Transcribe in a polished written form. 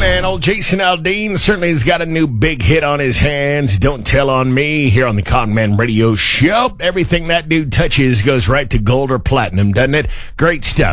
man, old Jason Aldean certainly has got a new big hit on his hands. Don't Tell on Me here on the Conman Radio Show. Everything that dude touches goes right to gold or platinum, doesn't it? Great stuff.